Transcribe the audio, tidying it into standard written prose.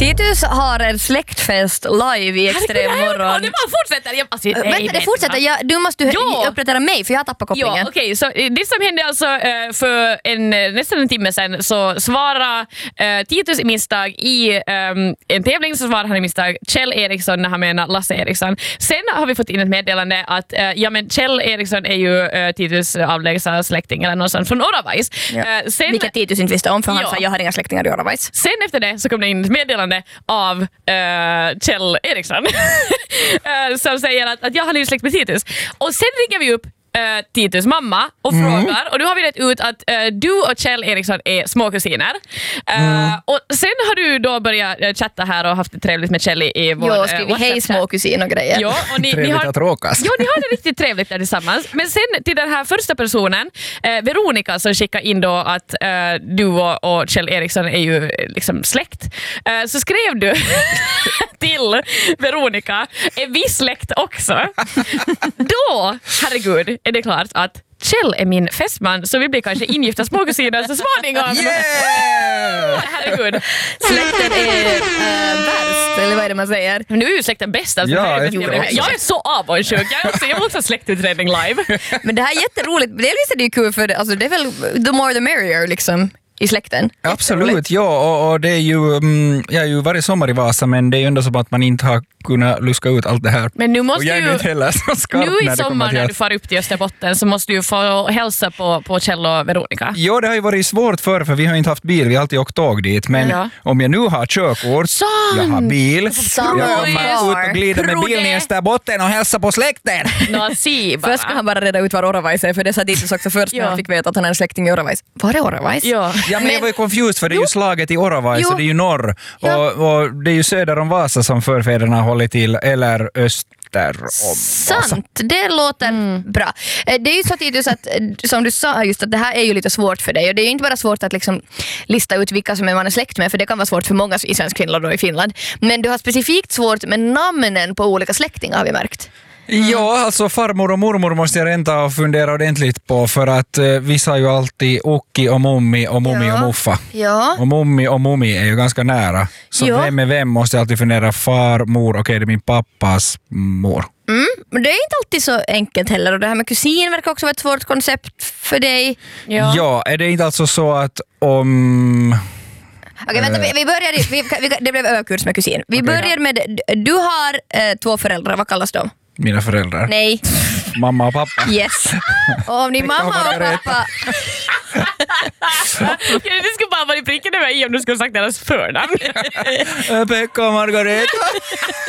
Titus har en släktfest live i Extrem morgon. Det bara fortsätter. Vänta, det fortsätter. Du måste uppdatera mig för jag har tappat kopplingen. Ja, okej. Så det som hände alltså för nästan en timme sedan så svarade Titus i misstag i en tävling, så svarade han i misstag Kjell Eriksson när han menar Lasse Eriksson. Sen har vi fått in ett meddelande att men Kjell Eriksson är ju Titus avlägsa släkting eller någonstans från Oravais. Ja. Vilket Titus inte visste om, för han sa jag har inga släktingar i Oravais. Sen efter det så kom det in ett meddelande av Kjell Eriksson som säger att jag har ju släkt med Titus. Och sen ringer vi upp Titus mamma och frågar, och nu har vi rätt ut att du och Kjell Eriksson är småkusiner. Och sen har du då börjat chatta här och haft det trevligt med Kjell i vår WhatsApp. Skrivit hej småkusin och grejer. Ja, och ni har att råkas. Ja, ni har det riktigt trevligt där tillsammans. Men sen till den här första personen, Veronica, som skickar in då att du och Kjell Eriksson är ju liksom släkt. Så skrev du till Veronica, är vi släkt också? Då, herregud, är det klart att Kjell är min fästman, så vi blir kanske ingifta småkusiner så småningom. Yeah! Herregud. Släkten är värst, eller vad är det man säger? Men nu är ju släkten bäst. Alltså. Ja, jag är så avundsjuk. Jag vill också ha släktutredning live. Men det här är jätteroligt. Delvis är det ju kul för alltså, det är väl the more the merrier liksom. I släkten. Absolut, ja, och det är ju jag är ju varje sommar i Vasa, men det är ju ändå som att man inte har kunnat luska ut allt det här. Men nu måste och jag är inte heller så skarp nu i sommar när du far upp till Österbotten så måste du få hälsa på Kjell och Veronica. Ja, det har ju varit svårt för vi har inte haft bil, vi har alltid åkt tåg dit, men om jag nu har körkort, jag har bil, jag kommer ut och glida med bilen i Österbotten och hälsa på släkten. Först ska han bara reda ut var Oravais är, för det sa Titus också först när han fick veta att han är en släkting i Oravais. Var är Oravais? Ja, men jag var ju confused för det är ju slaget i Oravais och det är ju norr och det är ju söder om Vasa som förfäderna har hållit till, eller öster om Vasa. Sant, det låter bra. Det är ju så Titus att, som du sa just att det här är ju lite svårt för dig, och det är ju inte bara svårt att liksom lista ut vilka som man är släkt med, för det kan vara svårt för många i svensk Finland och i Finland, men du har specifikt svårt med namnen på olika släktingar, har vi märkt. Ja, alltså farmor och mormor måste jag ränta och fundera ordentligt på, för att vi sa ju alltid Okki och Mummi och Mummi och Muffa. Ja. Och Mummi och Mummi är ju ganska nära. Så vem är vem måste jag alltid fundera. Farmor, okej, det är min pappas mor. Men det är inte alltid så enkelt heller, och det här med kusin verkar också vara ett svårt koncept för dig. Ja, är det inte alltså så att om... Okej, vänta, vi börjar det blev överkurs med kusin. Vi börjar med, du har 2 föräldrar, vad kallas de? Mina föräldrar? Nej. Mamma och pappa? Yes. Och om din mamma och pappa... Du ska bara vara i pricken över i om du skulle ha sagt deras förnamn. Pekka och Margareta.